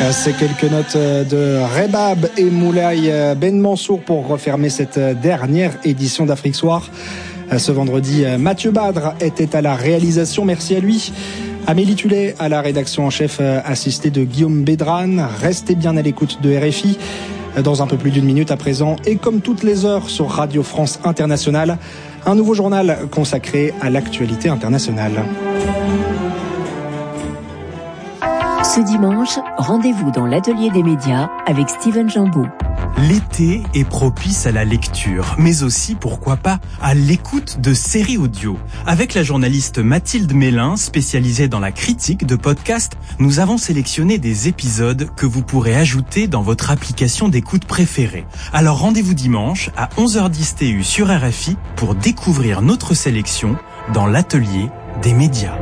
C'est quelques notes de Rebab et Moulay Ben Mansour pour refermer cette dernière édition d'Afrique Soir. Ce vendredi, Mathieu Badre était à la réalisation, merci à lui. Amélie Tullet à la rédaction en chef, assistée de Guillaume Bédran. Restez bien à l'écoute de RFI. Dans un peu plus d'une minute à présent, et comme toutes les heures sur Radio France Internationale, un nouveau journal consacré à l'actualité internationale. Ce dimanche, rendez-vous dans l'atelier des médias avec Steven Jambeau. L'été est propice à la lecture, mais aussi, pourquoi pas, à l'écoute de séries audio. Avec la journaliste Mathilde Mélin, spécialisée dans la critique de podcasts, nous avons sélectionné des épisodes que vous pourrez ajouter dans votre application d'écoute préférée. Alors rendez-vous dimanche à 11h10 TU sur RFI pour découvrir notre sélection dans l'atelier des médias.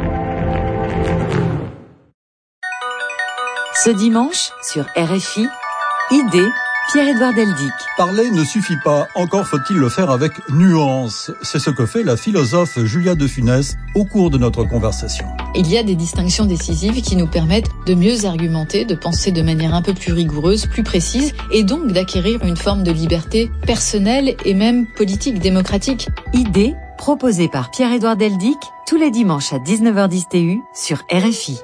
Ce dimanche, sur RFI, Idée, Pierre-Édouard Deldic. Parler ne suffit pas, encore faut-il le faire avec nuance. C'est ce que fait la philosophe Julia de Funès au cours de notre conversation. Il y a des distinctions décisives qui nous permettent de mieux argumenter, de penser de manière un peu plus rigoureuse, plus précise, et donc d'acquérir une forme de liberté personnelle et même politique, démocratique. Idée, proposée par Pierre-Édouard Deldic, tous les dimanches à 19h10 TU sur RFI.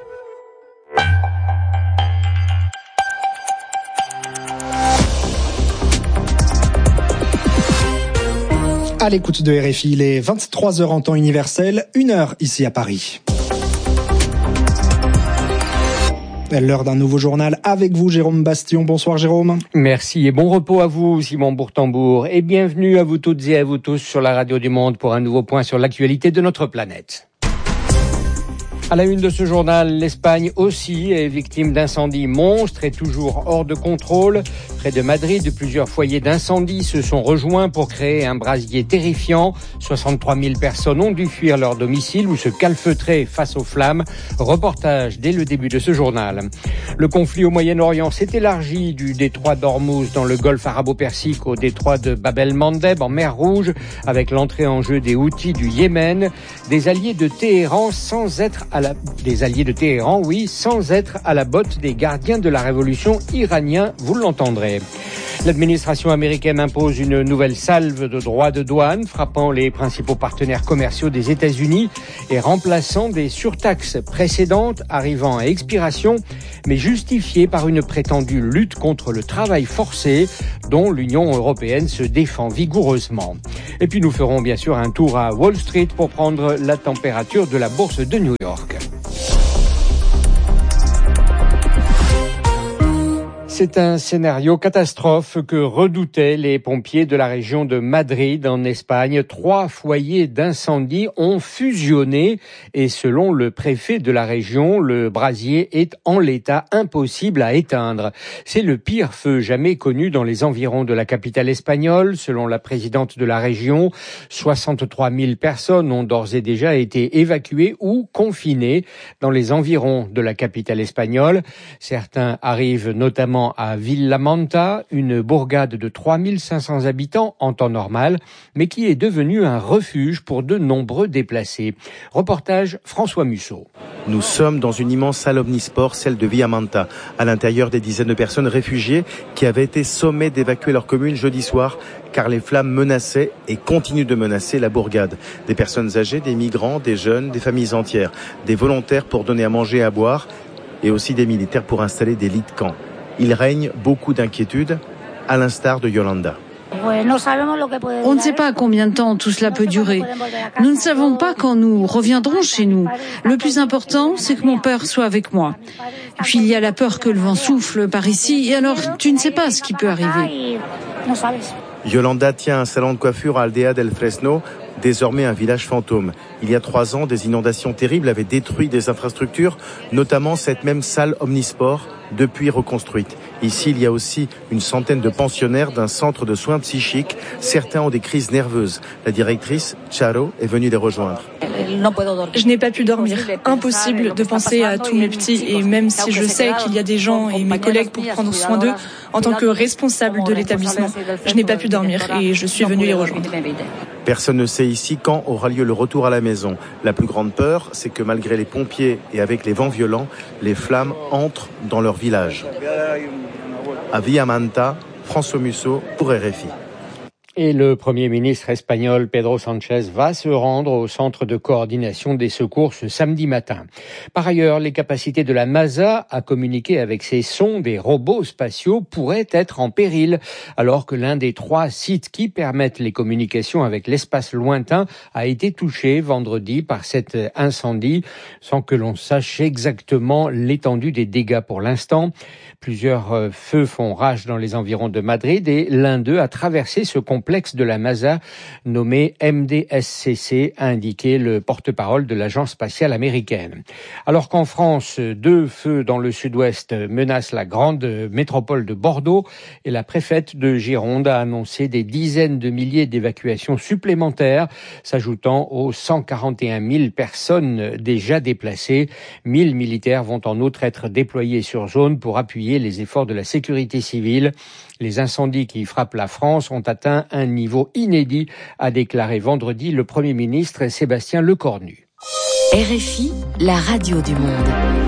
À l'écoute de RFI, il est 23h en temps universel, 1h ici à Paris. L'heure d'un nouveau journal avec vous, Jérôme Bastion. Bonsoir Jérôme. Merci et bon repos à vous, Simon Bourtambour. Et bienvenue à vous toutes et à vous tous sur la Radio du Monde pour un nouveau point sur l'actualité de notre planète. À la une de ce journal, l'Espagne aussi est victime d'incendies monstres et toujours hors de contrôle. Près de Madrid, plusieurs foyers d'incendie se sont rejoints pour créer un brasier terrifiant. 63 000 personnes ont dû fuir leur domicile ou se calfeutrer face aux flammes. Reportage dès le début de ce journal. Le conflit au Moyen-Orient s'est élargi du détroit d'Ormuz dans le golfe arabo-persique au détroit de Bab el-Mandeb en mer Rouge, avec l'entrée en jeu des Houthis du Yémen, des alliés de Téhéran sans être à la botte des gardiens de la révolution iranien, vous l'entendrez. L'administration américaine impose une nouvelle salve de droits de douane frappant les principaux partenaires commerciaux des États-Unis et remplaçant des surtaxes précédentes arrivant à expiration, mais justifiées par une prétendue lutte contre le travail forcé dont l'Union européenne se défend vigoureusement. Et puis nous ferons bien sûr un tour à Wall Street pour prendre la température de la bourse de New York. C'est un scénario catastrophe que redoutaient les pompiers de la région de Madrid en Espagne. 3 foyers d'incendie ont fusionné et selon le préfet de la région, le brasier est en l'état impossible à éteindre. C'est le pire feu jamais connu dans les environs de la capitale espagnole. Selon la présidente de la région, 63 000 personnes ont d'ores et déjà été évacuées ou confinées dans les environs de la capitale espagnole. Certains arrivent notamment à Villamanta, une bourgade de 3500 habitants en temps normal, mais qui est devenue un refuge pour de nombreux déplacés. Reportage François Musso. Nous sommes dans une immense salle omnisport, celle de Villamanta. À l'intérieur, des dizaines de personnes réfugiées qui avaient été sommées d'évacuer leur commune jeudi soir, car les flammes menaçaient et continuent de menacer la bourgade. Des personnes âgées, des migrants, des jeunes, des familles entières, des volontaires pour donner à manger et à boire, et aussi des militaires pour installer des lits de camp. Il règne beaucoup d'inquiétudes, à l'instar de Yolanda. On ne sait pas combien de temps tout cela peut durer. Nous ne savons pas quand nous reviendrons chez nous. Le plus important, c'est que mon père soit avec moi. Et puis il y a la peur que le vent souffle par ici, et alors tu ne sais pas ce qui peut arriver. Yolanda tient un salon de coiffure à Aldea del Fresno, désormais un village fantôme. Il y a 3 ans, des inondations terribles avaient détruit des infrastructures, notamment cette même salle omnisport, depuis reconstruite. Ici, il y a aussi une centaine de pensionnaires d'un centre de soins psychiques. Certains ont des crises nerveuses. La directrice, Charo, est venue les rejoindre. Je n'ai pas pu dormir. Impossible de penser à tous mes petits, et même si je sais qu'il y a des gens et mes collègues pour prendre soin d'eux, en tant que responsable de l'établissement, je n'ai pas pu dormir et je suis venue les rejoindre. Personne ne sait ici quand aura lieu le retour à la maison. La plus grande peur, c'est que malgré les pompiers et avec les vents violents, les flammes entrent dans leur village. À Viamanta, François Musso pour RFI. Et le Premier ministre espagnol Pedro Sánchez va se rendre au centre de coordination des secours ce samedi matin. Par ailleurs, les capacités de la NASA à communiquer avec ses sondes et robots spatiaux pourraient être en péril, alors que l'un des 3 sites qui permettent les communications avec l'espace lointain a été touché vendredi par cet incendie, sans que l'on sache exactement l'étendue des dégâts pour l'instant. Plusieurs feux font rage dans les environs de Madrid et l'un d'eux a traversé ce complexe de la NASA nommé MDSCC, a indiqué le porte-parole de l'agence spatiale américaine. Alors qu'en France, 2 feux dans le sud-ouest menacent la grande métropole de Bordeaux et la préfète de Gironde a annoncé des dizaines de milliers d'évacuations supplémentaires, s'ajoutant aux 141 000 personnes déjà déplacées. 1000 militaires vont en outre être déployés sur zone pour appuyer les efforts de la sécurité civile. Les incendies qui frappent la France ont atteint un niveau inédit, a déclaré vendredi le Premier ministre Sébastien Lecornu. RFI, la radio du monde.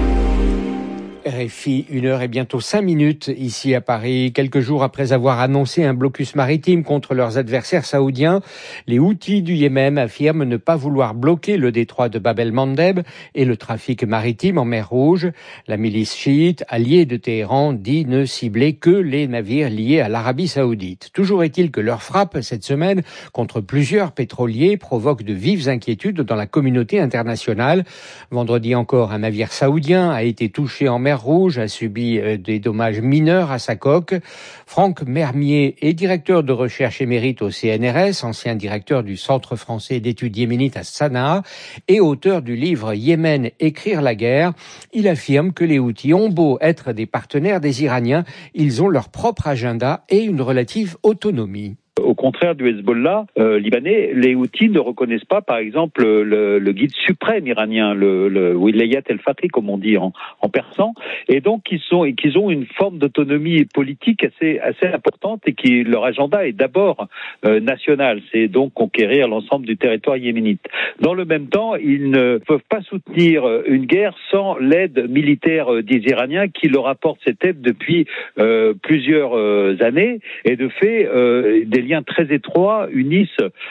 RFI, 1h et bientôt 5 minutes ici à Paris. Quelques jours après avoir annoncé un blocus maritime contre leurs adversaires saoudiens, les Houthis du Yémen affirment ne pas vouloir bloquer le détroit de Bab el-Mandeb et le trafic maritime en mer Rouge. La milice chiite, alliée de Téhéran, dit ne cibler que les navires liés à l'Arabie saoudite. Toujours est-il que leur frappe cette semaine contre plusieurs pétroliers provoque de vives inquiétudes dans la communauté internationale. Vendredi encore, un navire saoudien a été touché en mer Rouge, a subi des dommages mineurs à sa coque. Franck Mermier est directeur de recherche émérite au CNRS, ancien directeur du Centre français d'études yéménites à Sanaa et auteur du livre Yémen, écrire la guerre. Il affirme que les Houthis ont beau être des partenaires des Iraniens, ils ont leur propre agenda et une relative autonomie. Au contraire du Hezbollah libanais, les Houthis ne reconnaissent pas, par exemple, le guide suprême iranien, le Wilayat el-Fatih, comme on dit en persan, et donc qu'ils ont une forme d'autonomie politique assez importante et qui leur agenda est d'abord national, c'est donc conquérir l'ensemble du territoire yéménite. Dans le même temps, ils ne peuvent pas soutenir une guerre sans l'aide militaire des Iraniens qui leur apportent cette aide depuis plusieurs années, et de fait des liens très étroits unissent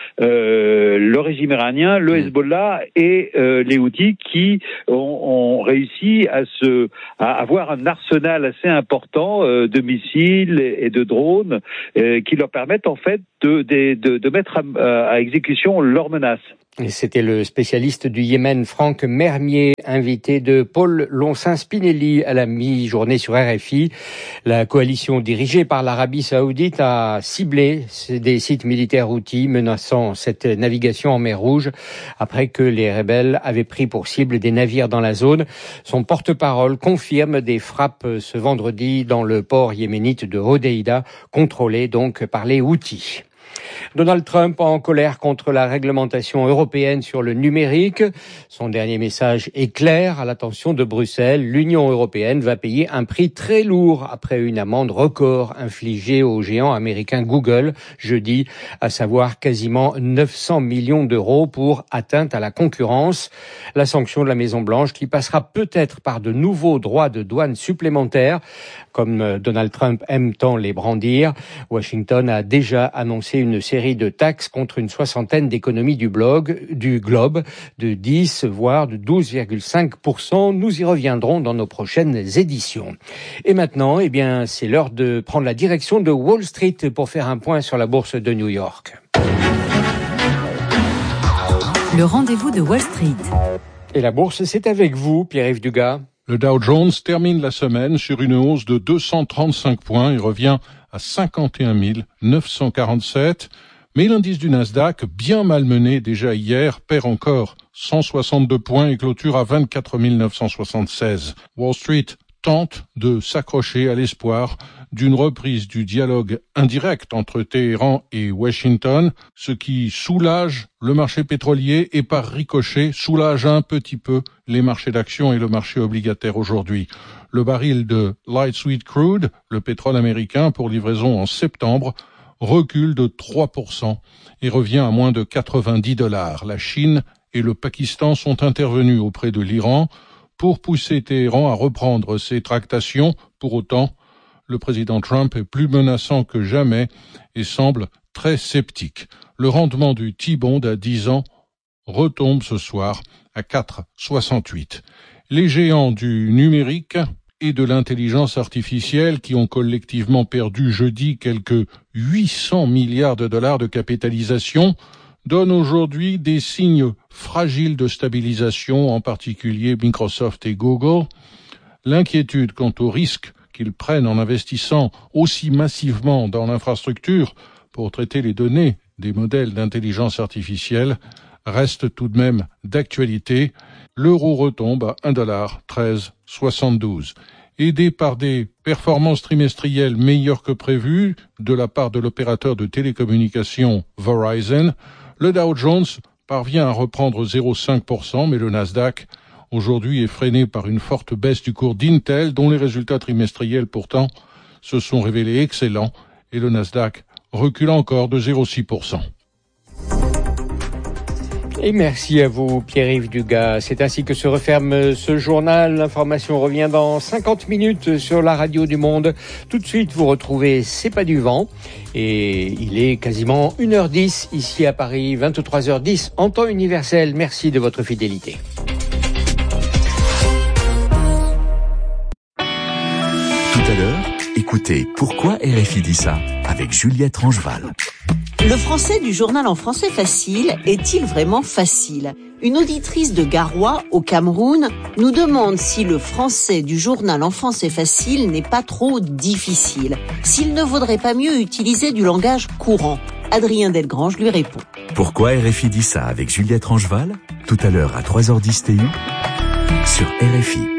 le régime iranien, le Hezbollah et les Houthis qui ont réussi à avoir un arsenal assez important de missiles et de drones qui leur permettent en fait de mettre à exécution leurs menaces. Et c'était le spécialiste du Yémen, Franck Mermier, invité de Paul Loncin-Spinelli à la mi-journée sur RFI. La coalition dirigée par l'Arabie saoudite a ciblé des sites militaires houthis menaçant cette navigation en mer Rouge après que les rebelles avaient pris pour cible des navires dans la zone. Son porte-parole confirme des frappes ce vendredi dans le port yéménite de Hodeïda, contrôlé donc par les Houthis. Donald Trump en colère contre la réglementation européenne sur le numérique. Son dernier message est clair à l'attention de Bruxelles. L'Union européenne va payer un prix très lourd après une amende record infligée au géant américain Google jeudi, à savoir quasiment 900 millions d'euros pour atteinte à la concurrence. La sanction de la Maison-Blanche qui passera peut-être par de nouveaux droits de douane supplémentaires, comme Donald Trump aime tant les brandir. Washington a déjà annoncé une série de taxes contre une soixantaine d'économies du globe, de 10 voire de 12,5%. Nous y reviendrons dans nos prochaines éditions. Et maintenant, c'est l'heure de prendre la direction de Wall Street pour faire un point sur la bourse de New York. Le rendez-vous de Wall Street. Et la bourse, c'est avec vous, Pierre-Yves Dugas. Le Dow Jones termine la semaine sur une hausse de 235 points et revient à 51 947. Mais l'indice du Nasdaq, bien malmené déjà hier, perd encore 162 points et clôture à 24 976. Wall Street tente de s'accrocher à l'espoir d'une reprise du dialogue indirect entre Téhéran et Washington, ce qui soulage le marché pétrolier et par ricochet soulage un petit peu les marchés d'actions et le marché obligataire aujourd'hui. Le baril de Light Sweet Crude, le pétrole américain pour livraison en septembre, recule de 3% et revient à moins de $90. La Chine et le Pakistan sont intervenus auprès de l'Iran pour pousser Téhéran à reprendre ses tractations. Pour autant, le président Trump est plus menaçant que jamais et semble très sceptique. Le rendement du T-bond à 10 ans retombe ce soir à 4,68. Les géants du numérique et de l'intelligence artificielle qui ont collectivement perdu jeudi quelques 800 milliards de dollars de capitalisation donnent aujourd'hui des signes fragiles de stabilisation, en particulier Microsoft et Google. L'inquiétude quant au risque qu'ils prennent en investissant aussi massivement dans l'infrastructure pour traiter les données des modèles d'intelligence artificielle reste tout de même d'actualité. L'euro retombe à $1,1372. Aidé par des performances trimestrielles meilleures que prévues de la part de l'opérateur de télécommunications Verizon, le Dow Jones parvient à reprendre 0,5%, mais le Nasdaq aujourd'hui est freiné par une forte baisse du cours d'Intel, dont les résultats trimestriels pourtant se sont révélés excellents, et le Nasdaq recule encore de 0,6%. Et merci à vous, Pierre-Yves Dugas. C'est ainsi que se referme ce journal. L'information revient dans 50 minutes sur la radio du Monde. Tout de suite, vous retrouvez C'est pas du vent. Et il est quasiment 1h10 ici à Paris, 23h10 en temps universel. Merci de votre fidélité. Tout à l'heure, écoutez Pourquoi RFI dit ça avec Juliette Rangeval. Le français du journal en français facile est-il vraiment facile ? Une auditrice de Garoua, au Cameroun, nous demande si le français du journal en français facile n'est pas trop difficile, s'il ne vaudrait pas mieux utiliser du langage courant. Adrien Delgrange lui répond. Pourquoi RFI dit ça avec Juliette Rangeval ? Tout à l'heure à 3h10 TU sur RFI.